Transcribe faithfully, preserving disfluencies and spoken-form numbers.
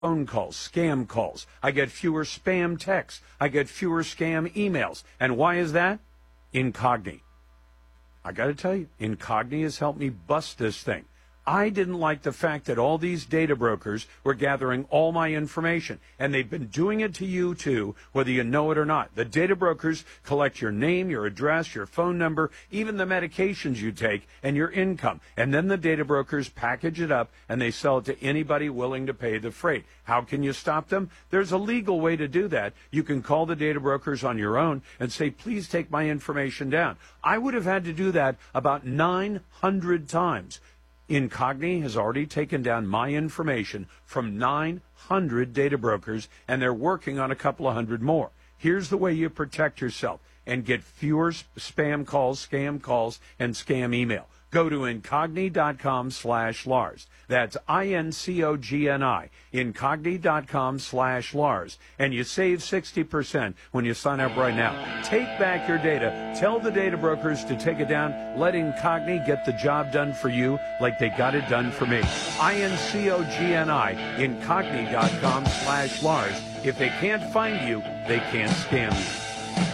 phone calls, scam calls. I get fewer spam texts. I get fewer scam emails. And why is that? Incogni. I got to tell you, Incogni has helped me bust this thing. I didn't like the fact that all these data brokers were gathering all my information, and they've been doing it to you too, whether you know it or not. The data brokers collect your name, your address, your phone number, even the medications you take, and your income. And then the data brokers package it up, and they sell it to anybody willing to pay the freight. How can you stop them? There's a legal way to do that. You can call the data brokers on your own and say, please take my information down. I would have had to do that about nine hundred times. Incogni has already taken down my information from nine hundred data brokers, and they're working on a couple of hundred more. Here's the way you protect yourself and get fewer spam calls, scam calls, and scam email. Go to Incogni.com slash Lars. That's I N C O G N I, Incogni.com slash Lars. And you save sixty percent when you sign up right now. Take back your data. Tell the data brokers to take it down. Let Incogni get the job done for you like they got it done for me. I N C O G N I, Incogni.com slash Lars. If they can't find you, they can't scam you.